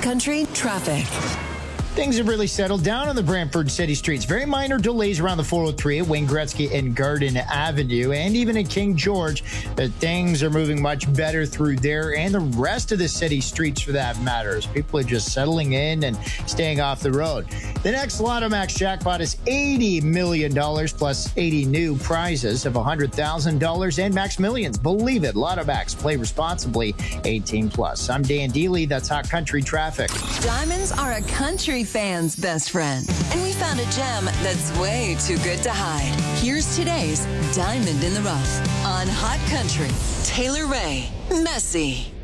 Country traffic. Things have really settled down on the Brantford City streets. Very minor delays around the 403 at Wayne Gretzky and Garden Avenue, and even in King George. But things are moving much better through there and the rest of the city streets for that matter, as people are just settling in and staying off the road. The next Lotto Max jackpot is $80 million plus 80 new prizes of $100,000 and Max Millions. Believe it, Lotto Max. Play responsibly, 18 plus. I'm Dan Dealey. That's Hot Country Traffic. Diamonds are a country fan's best friend, and we found a gem that's way too good to hide. Here's today's Diamond in the Rough on Hot Country. Taylor Ray, Messy.